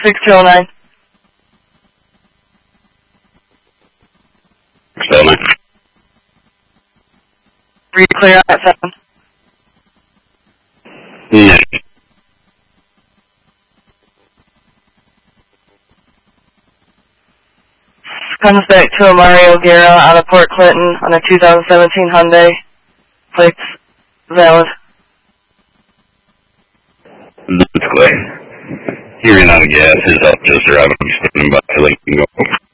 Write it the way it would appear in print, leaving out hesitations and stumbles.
6209. 609. Were you clear on that 7? No. Comes back to a Mario Guerra out of Port Clinton on a 2017 Hyundai. Plates valid. That's clear. He ran out of gas. His help just arrived. I'm standing by to let him go.